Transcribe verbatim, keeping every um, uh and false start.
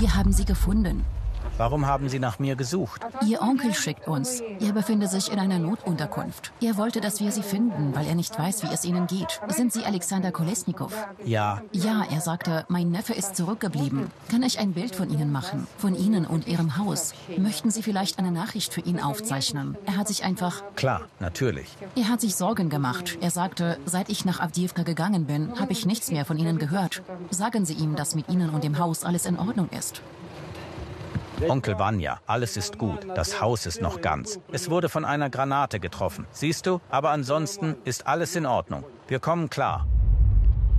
Wir haben sie gefunden. Warum haben Sie nach mir gesucht? Ihr Onkel schickt uns. Er befindet sich in einer Notunterkunft. Er wollte, dass wir sie finden, weil er nicht weiß, wie es ihnen geht. Sind Sie Alexander Kolesnikow? Ja. Ja, er sagte, mein Neffe ist zurückgeblieben. Kann ich ein Bild von Ihnen machen? Von Ihnen und Ihrem Haus? Möchten Sie vielleicht eine Nachricht für ihn aufzeichnen? Er hat sich einfach... Klar, natürlich. Er hat sich Sorgen gemacht. Er sagte, seit ich nach Awdijiwka gegangen bin, habe ich nichts mehr von Ihnen gehört. Sagen Sie ihm, dass mit Ihnen und dem Haus alles in Ordnung ist. Onkel Vanya, alles ist gut. Das Haus ist noch ganz. Es wurde von einer Granate getroffen. Siehst du? Aber ansonsten ist alles in Ordnung. Wir kommen klar.